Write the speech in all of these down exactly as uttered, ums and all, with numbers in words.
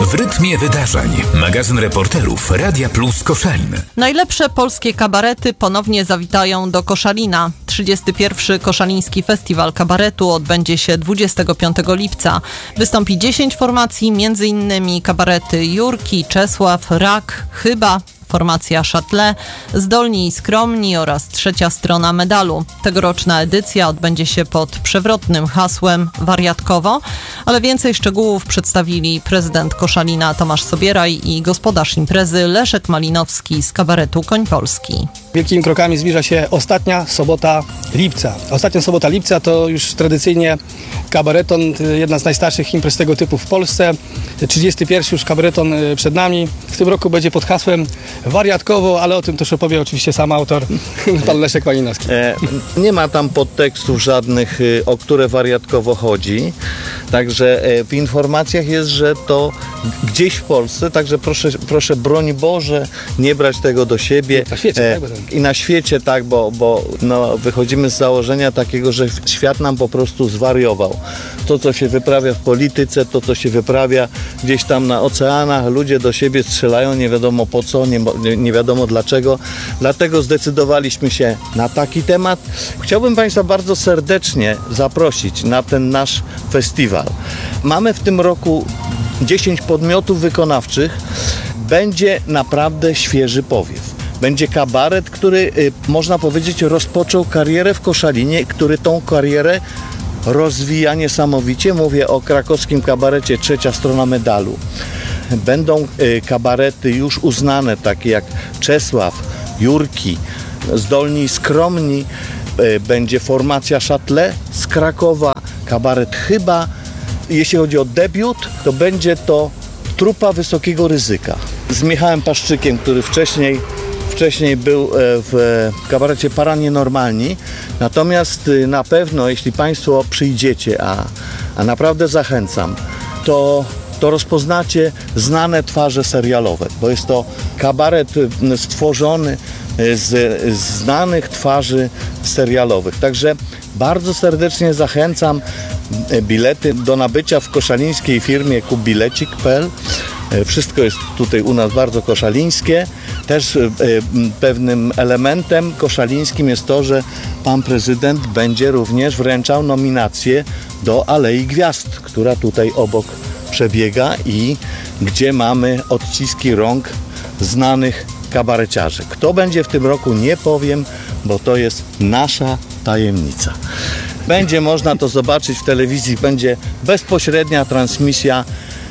W rytmie wydarzeń. Magazyn reporterów Radia Plus Koszalin. Najlepsze polskie kabarety ponownie zawitają do Koszalina. trzydziesty pierwszy Koszaliński Festiwal Kabaretu odbędzie się dwudziestego piątego lipca. Wystąpi dziesięć formacji, między innymi kabarety Jurki, Czesław, Rak, Chyba, formacja Châtelet, Zdolni i Skromni oraz Trzecia Strona Medalu. Tegoroczna edycja odbędzie się pod przewrotnym hasłem Wariatkowo, ale więcej szczegółów przedstawili prezydent Koszalina Tomasz Sobieraj i gospodarz imprezy Leszek Malinowski z kabaretu Koń Polski. Wielkimi krokami zbliża się ostatnia sobota lipca. Ostatnia sobota lipca to już tradycyjnie kabareton, jedna z najstarszych imprez tego typu w Polsce. trzydziesty pierwszy już kabareton przed nami. W tym roku będzie pod hasłem Wariatkowo, ale o tym też opowie oczywiście sam autor, pan Leszek Malinowski. E, nie ma tam podtekstów żadnych, o które wariatkowo chodzi. Także e, w informacjach jest, że to gdzieś w Polsce, także proszę, proszę broń Boże, nie brać tego do siebie. Na świecie, e, tak? I na świecie, tak, bo, bo no, wychodzimy z założenia takiego, że świat nam po prostu zwariował. To, co się wyprawia w polityce, to, co się wyprawia gdzieś tam na oceanach, ludzie do siebie strzelają, nie wiadomo po co, nie, nie wiadomo dlaczego. Dlatego zdecydowaliśmy się na taki temat. Chciałbym Państwa bardzo serdecznie zaprosić na ten nasz festiwal. Mamy w tym roku dziesięć podmiotów wykonawczych. Będzie naprawdę świeży powiew. Będzie kabaret, który, można powiedzieć, rozpoczął karierę w Koszalinie, który tą karierę rozwija niesamowicie. Mówię o krakowskim kabarecie Trzecia Strona Medalu. Będą kabarety już uznane, takie jak Czesław, Jurki, Zdolni i Skromni. Będzie formacja Châtelet z Krakowa, kabaret Chyba. Jeśli chodzi o debiut, to będzie to Trupa Wysokiego Ryzyka z Michałem Paszczykiem, który wcześniej Wcześniej był w kabarecie Para Nienormalni, natomiast na pewno, jeśli Państwo przyjdziecie, a, a naprawdę zachęcam, to, to rozpoznacie znane twarze serialowe, bo jest to kabaret stworzony z, z znanych twarzy serialowych. Także bardzo serdecznie zachęcam. Bilety do nabycia w koszalińskiej firmie kup bilecik kropka pe el. Wszystko jest tutaj u nas bardzo koszalińskie. Też pewnym elementem koszalińskim jest to, że pan prezydent będzie również wręczał nominację do Alei Gwiazd, która tutaj obok przebiega i gdzie mamy odciski rąk znanych kabareciarzy. Kto będzie w tym roku, nie powiem, bo to jest nasza tajemnica. Będzie można to zobaczyć w telewizji, będzie bezpośrednia transmisja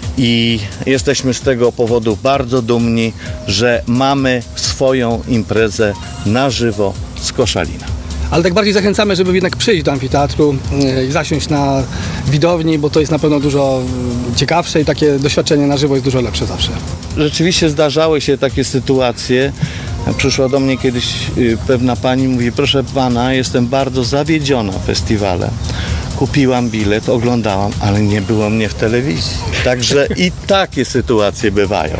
i jesteśmy z tego powodu bardzo dumni, że mamy swoją imprezę na żywo z Koszalina. Ale tak bardziej zachęcamy, żeby jednak przyjść do amfiteatru i zasiąść na widowni, bo to jest na pewno dużo ciekawsze i takie doświadczenie na żywo jest dużo lepsze zawsze. Rzeczywiście zdarzały się takie sytuacje. Przyszła do mnie kiedyś pewna pani, mówi: proszę pana, jestem bardzo zawiedziona festiwalem. Kupiłam bilet, oglądałam, ale nie było mnie w telewizji. Także i takie sytuacje bywają.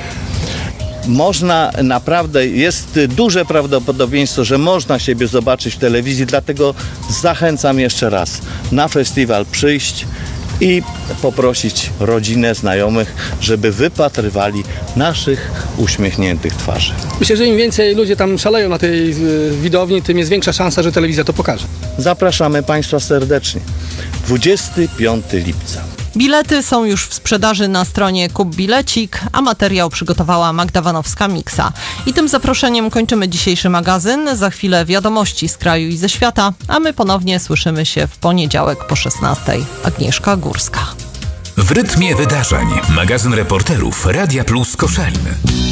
Można naprawdę, jest duże prawdopodobieństwo, że można siebie zobaczyć w telewizji, dlatego zachęcam jeszcze raz na festiwal przyjść i poprosić rodzinę, znajomych, żeby wypatrywali naszych uśmiechniętych twarzy. Myślę, że im więcej ludzie tam szaleją na tej widowni, tym jest większa szansa, że telewizja to pokaże. Zapraszamy Państwa serdecznie. dwudziestego piątego lipca. Bilety są już w sprzedaży na stronie Kup Bilecik, a materiał przygotowała Magda Wanowska-Miksa. I tym zaproszeniem kończymy dzisiejszy magazyn. Za chwilę wiadomości z kraju i ze świata, a my ponownie słyszymy się w poniedziałek po szesnastej. Agnieszka Górska. W rytmie wydarzeń. Magazyn reporterów Radia Plus Koszalin.